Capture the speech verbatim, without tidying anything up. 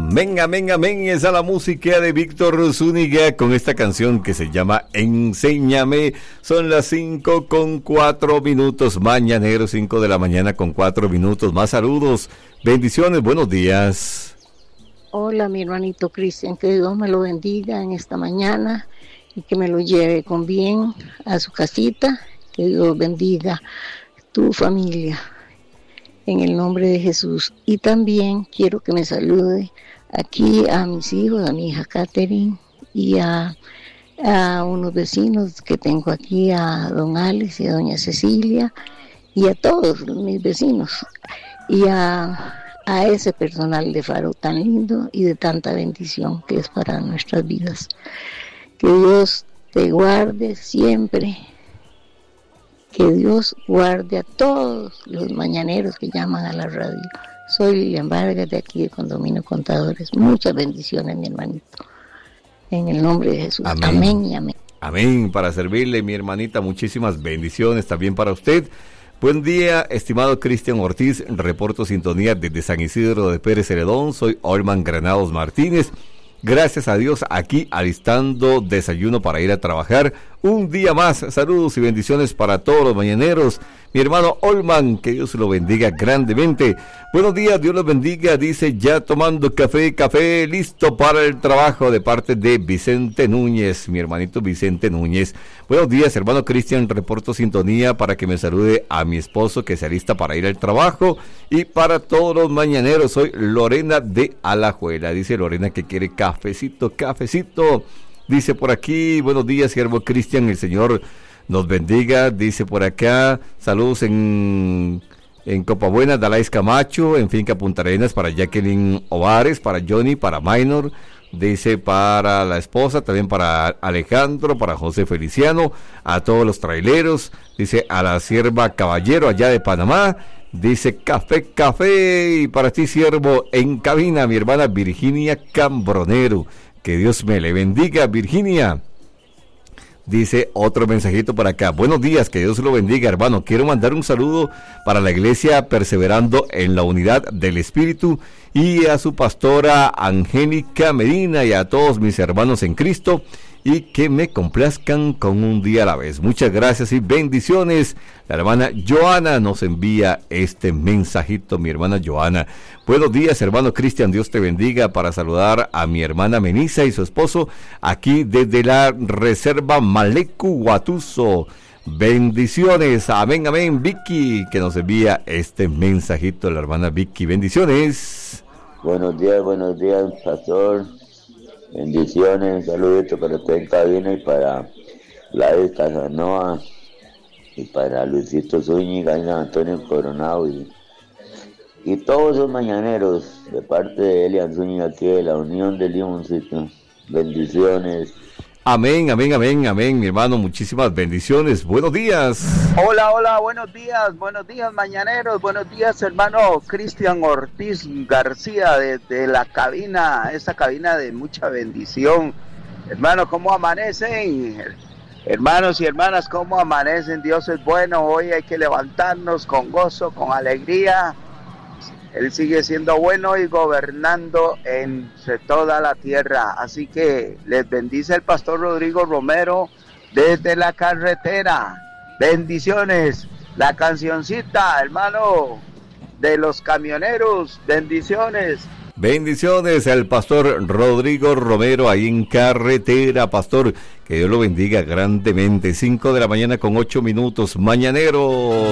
Amén, amén, amén. Esa es la música de Víctor Zúñiga con esta canción que se llama Enséñame. Son las cinco con cuatro minutos, mañanero, cinco de la mañana con cuatro minutos. Más saludos, bendiciones, buenos días. Hola, mi hermanito Cristian, que Dios me lo bendiga en esta mañana y que me lo lleve con bien a su casita. Que Dios bendiga tu familia en el nombre de Jesús. Y también quiero que me salude aquí a mis hijos, a mi hija Catherine y a, a unos vecinos que tengo aquí, a don Alex y a doña Cecilia y a todos mis vecinos y a, a ese personal de Faro tan lindo y de tanta bendición que es para nuestras vidas. Que Dios te guarde siempre. Que Dios guarde a todos los mañaneros que llaman a la radio. Soy Lilian Vargas de aquí de Condominio Contadores. Muchas bendiciones, mi hermanito. En el nombre de Jesús. Amén, amén y amén. Amén. Para servirle, mi hermanita, muchísimas bendiciones también para usted. Buen día, estimado Cristian Ortiz. Reporto sintonía desde San Isidro de Pérez Celedón. Soy Olman Granados Martínez. Gracias a Dios, aquí alistando desayuno para ir a trabajar un día más. Saludos y bendiciones para todos los mañaneros. Mi hermano Olman, que Dios lo bendiga grandemente. Buenos días, Dios los bendiga. Dice, ya tomando café, café, listo para el trabajo, de parte de Vicente Núñez, mi hermanito Vicente Núñez. Buenos días, hermano Cristian, reporto sintonía para que me salude a mi esposo que se alista para ir al trabajo y para todos los mañaneros. Soy Lorena de Alajuela. Dice Lorena que quiere cafecito, cafecito. Dice por aquí, buenos días, siervo Cristian, el Señor nos bendiga. Dice por acá, saludos en, en Copabuena, Dalais Camacho, en Finca Punta Arenas, para Jacqueline Ovares, para Johnny, para Minor. Dice para la esposa, también para Alejandro, para José Feliciano, a todos los traileros. Dice a la sierva Caballero allá de Panamá. Dice café, café. Y para ti, siervo, en cabina, mi hermana Virginia Cambronero. Que Dios me le bendiga, Virginia. Dice otro mensajito por acá. Buenos días, que Dios lo bendiga, hermano. Quiero mandar un saludo para la iglesia Perseverando en la Unidad del Espíritu y a su pastora Angélica Medina y a todos mis hermanos en Cristo, y que me complazcan con un día a la vez. Muchas gracias y bendiciones. La hermana Joana nos envía este mensajito, mi hermana Joana. Buenos días, hermano Cristian, Dios te bendiga, para saludar a mi hermana Menisa y su esposo aquí desde la reserva Malecu Huatuso. Bendiciones, amén, amén. Vicky, que nos envía este mensajito, la hermana Vicky. Bendiciones. Buenos días, buenos días, pastor. Bendiciones, saluditos para usted en cabina y para Gladys Casanova y para Luisito Zúñiga y San Antonio Coronado y, y todos los mañaneros de parte de Elian Zúñiga aquí de la Unión de Limoncito. Bendiciones. Amén, amén, amén, amén, mi hermano, muchísimas bendiciones. Buenos días. Hola, hola, buenos días, buenos días, mañaneros, buenos días, hermano Cristian Ortiz García, desde la cabina, esa cabina de mucha bendición. Hermano, ¿cómo amanecen? Hermanos y hermanas, ¿cómo amanecen? Dios es bueno, hoy hay que levantarnos con gozo, con alegría. Él sigue siendo bueno y gobernando en toda la tierra. Así que les bendice el pastor Rodrigo Romero desde la carretera. Bendiciones. La cancioncita, hermano, de los camioneros. Bendiciones. Bendiciones al pastor Rodrigo Romero ahí en carretera. Pastor, que Dios lo bendiga grandemente. Cinco de la mañana con ocho minutos. Mañanero.